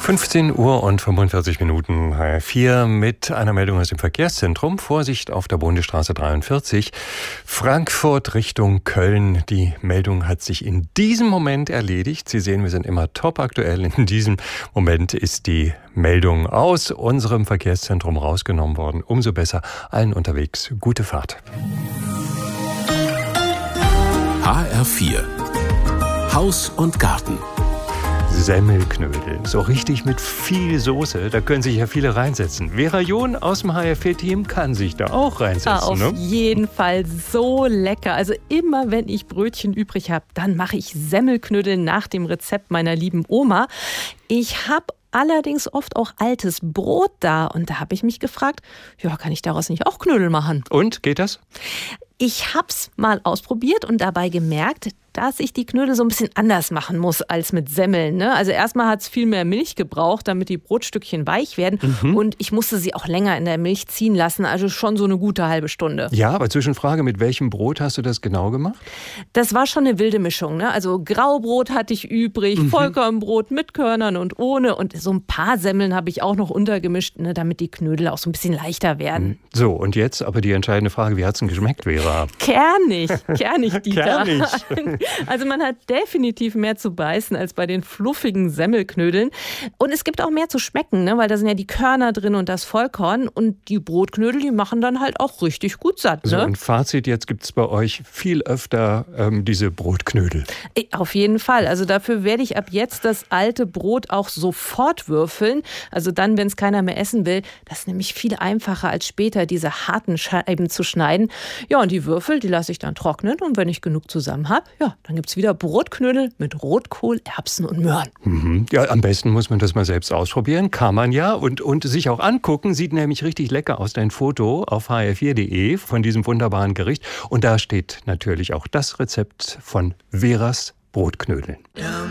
15 Uhr und 45 Minuten, HR4 mit einer Meldung aus dem Verkehrszentrum. Vorsicht auf der Bundesstraße 43, Frankfurt Richtung Köln. Die Meldung hat sich in diesem Moment erledigt. Sie sehen, wir sind immer top aktuell. In diesem Moment ist die Meldung aus unserem Verkehrszentrum rausgenommen worden. Umso besser. Allen unterwegs gute Fahrt. HR4 Haus und Garten. Semmelknödel, so richtig mit viel Soße, da können sich ja viele reinsetzen. Vera John aus dem HR4-Team kann sich da auch reinsetzen. Auf jeden Fall so lecker. Also immer, wenn ich Brötchen übrig habe, dann mache ich Semmelknödel nach dem Rezept meiner lieben Oma. Ich habe allerdings oft auch altes Brot da und da habe ich mich gefragt, ja, kann ich daraus nicht auch Knödel machen? Und, geht das? Ich hab's mal ausprobiert und dabei gemerkt, dass ich die Knödel so ein bisschen anders machen muss als mit Semmeln. Ne? Also erstmal hat es viel mehr Milch gebraucht, damit die Brotstückchen weich werden. Und ich musste sie auch länger in der Milch ziehen lassen, also schon so eine gute halbe Stunde. Ja, aber Zwischenfrage, mit welchem Brot hast du das genau gemacht? Das war schon eine wilde Mischung. Ne? Also Graubrot hatte ich übrig, Vollkornbrot mit Körnern und ohne. Und so ein paar Semmeln habe ich auch noch untergemischt, ne, damit die Knödel auch so ein bisschen leichter werden. So, und jetzt aber die entscheidende Frage, wie hat es denn geschmeckt, Vera? Kernig, Dieter. Kernig. Also man hat definitiv mehr zu beißen als bei den fluffigen Semmelknödeln. Und es gibt auch mehr zu schmecken, ne? Weil da sind ja die Körner drin und das Vollkorn. Und die Brotknödel, die machen dann halt auch richtig gut satt. Ne? So, und Fazit, jetzt gibt es bei euch viel öfter diese Brotknödel. Auf jeden Fall. Also dafür werde ich ab jetzt das alte Brot auch sofort würfeln. Also dann, wenn es keiner mehr essen will. Das ist nämlich viel einfacher als später, diese harten Scheiben zu schneiden. Ja, und die Würfel, die lasse ich dann trocknen. Und wenn ich genug zusammen habe, ja, dann gibt es wieder Brotknödel mit Rotkohl, Erbsen und Möhren. Ja, am besten muss man das mal selbst ausprobieren. Kann man ja. Und sich auch angucken. Sieht nämlich richtig lecker aus. Dein Foto auf hr4.de von diesem wunderbaren Gericht. Und da steht natürlich auch das Rezept von Veras Brotknödeln.